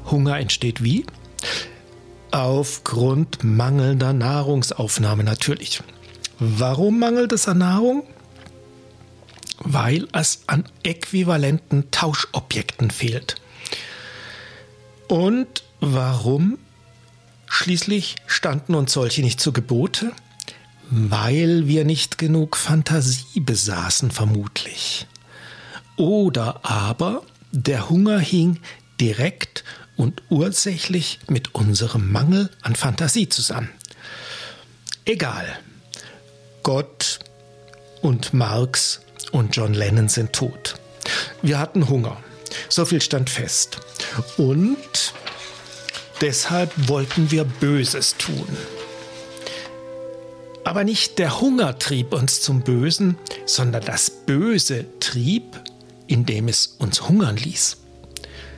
Hunger entsteht wie? Aufgrund mangelnder Nahrungsaufnahme natürlich. Warum mangelt es an Nahrung? Weil es an äquivalenten Tauschobjekten fehlt. Und warum schließlich standen uns solche nicht zu Gebote? Weil wir nicht genug Fantasie besaßen vermutlich. Oder aber der Hunger hing direkt und ursächlich mit unserem Mangel an Fantasie zusammen. Egal. Gott und Marx und John Lennon sind tot. Wir hatten Hunger. So viel stand fest. Und deshalb wollten wir Böses tun. Aber nicht der Hunger trieb uns zum Bösen, sondern das Böse trieb, indem es uns hungern ließ.